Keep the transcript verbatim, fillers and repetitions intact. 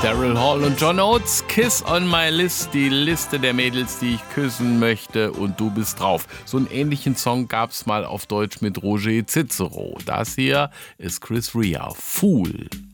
Daryl Hall und John Oates, Kiss on My List, die Liste der Mädels, die ich küssen möchte und du bist drauf. So einen ähnlichen Song gab's mal auf Deutsch mit Roger Cicero. Das hier ist Chris Rea, Fool.